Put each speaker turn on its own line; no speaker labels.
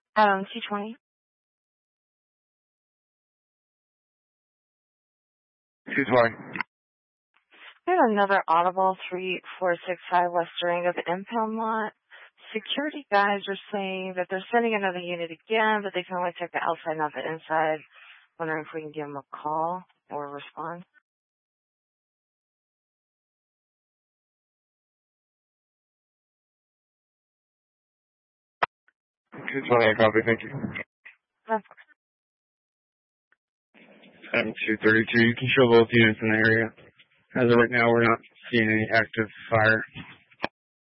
T20. There's another Audible 3465 West Durango, the impound lot. Security guys are saying that they're sending another unit again, but they can only check the outside, not the inside. Wondering if we can give them a call or respond.
220, copy, thank you. 232, you can show both units in the area. As of right now, we're not seeing any active fire.